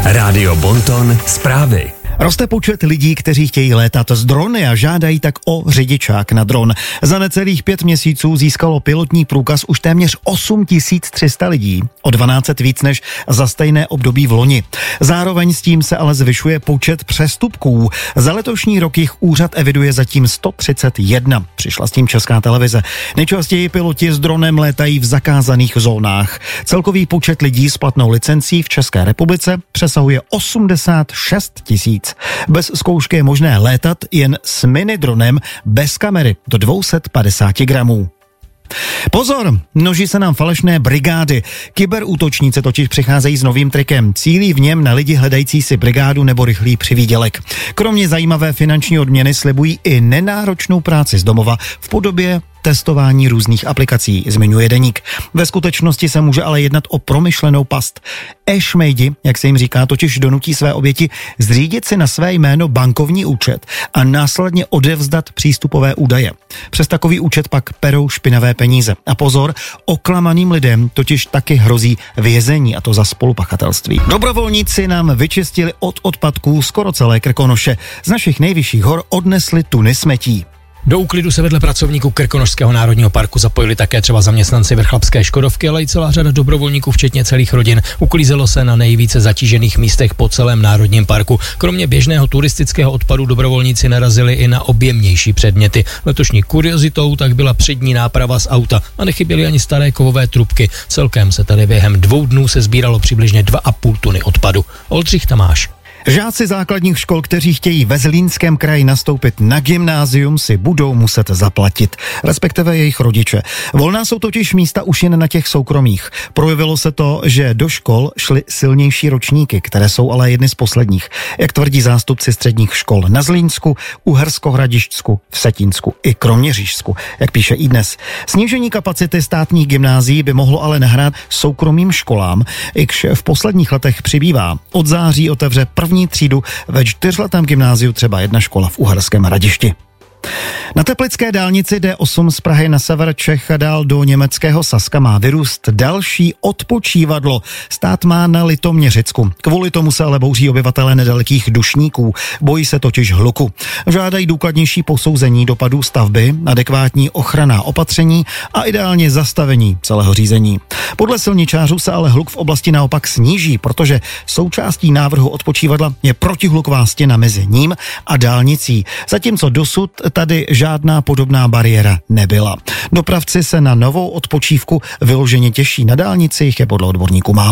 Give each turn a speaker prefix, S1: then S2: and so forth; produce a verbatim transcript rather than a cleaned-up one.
S1: Rádio Bonton zprávy.
S2: Roste počet lidí, kteří chtějí létat z drony a žádají tak o řidičák na dron. Za necelých pět měsíců získalo pilotní průkaz už téměř osm tisíc tři sta lidí, o dvanáct víc než za stejné období v loni. Zároveň s tím se ale zvyšuje počet přestupků. Za letošní rok jich úřad eviduje zatím sto třicet jedna. Přišla s tím Česká televize. Nejčastěji piloti s dronem létají v zakázaných zónách. Celkový počet lidí s platnou licencí v České republice přesahuje osmdesát šest tisíc. Bez zkoušky je možné létat jen s mini dronem bez kamery do dvě stě padesát gramů. Pozor, množí se nám falešné brigády. Kyberútočníci totiž přicházejí s novým trikem. Cílí v něm na lidi hledající si brigádu nebo rychlý přivýdělek. Kromě zajímavé finanční odměny slibují i nenáročnou práci z domova v podobě testování různých aplikací, zmiňuje deník. Ve skutečnosti se může ale jednat o promyšlenou past. E-šmejdi, jak se jim říká, totiž donutí své oběti zřídit si na své jméno bankovní účet a následně odevzdat přístupové údaje. Přes takový účet pak perou špinavé peníze. A pozor, oklamaným lidem totiž taky hrozí vězení, a to za spolupachatelství. Dobrovolníci nám vyčistili od odpadků skoro celé Krkonoše. Z našich nejvyšších hor odnesli tuny smetí.
S3: Do úklidu se vedle pracovníků Krkonošského národního parku zapojili také třeba zaměstnanci Vrchlabské Škodovky, ale i celá řada dobrovolníků, včetně celých rodin. Uklízelo se na nejvíce zatížených místech po celém národním parku. Kromě běžného turistického odpadu dobrovolníci narazili i na objemnější předměty. Letošní kuriozitou tak byla přední náprava z auta a nechyběly ani staré kovové trubky. Celkem se tady během dvou dnů se sbíralo přibližně dva a půl tuny odpadu. Oldřich Tamáš.
S2: Žáci základních škol, kteří chtějí ve Zlínském kraji nastoupit na gymnázium, si budou muset zaplatit, respektive jejich rodiče. Volná jsou totiž místa už jen na těch soukromých. Projevilo se to, že do škol šly silnější ročníky, které jsou ale jedny z posledních. Jak tvrdí zástupci středních škol na Zlínsku, Uherskohradišťsku, Vsetínsku i Kroměřížsku, jak píše iDnes. Snížení kapacity státních gymnázií by mohlo ale nahrát soukromým školám, iž v posledních letech přibývá. Od září otevře první třídu ve čtyřletém gymnáziu třeba jedna škola v Uherském Hradišti. Na teplické dálnici D osm z Prahy na sever Čech a dál do německého Saska má vyrůst další odpočívadlo. Stát má na Litoměřicku. Kvůli tomu se ale bouří obyvatelé nedalekých Dušníků. Bojí se totiž hluku. Žádají důkladnější posouzení dopadů stavby, adekvátní ochranná opatření a ideálně zastavení celého řízení. Podle silničářů se ale hluk v oblasti naopak sníží, protože součástí návrhu odpočívadla je protihluková stěna mezi ním a dálnicí. Zatímco dosud tady žádná podobná bariéra nebyla. Dopravci se na novou odpočívku vyloženě těší. Na dálnici jich je podle odborníků málo.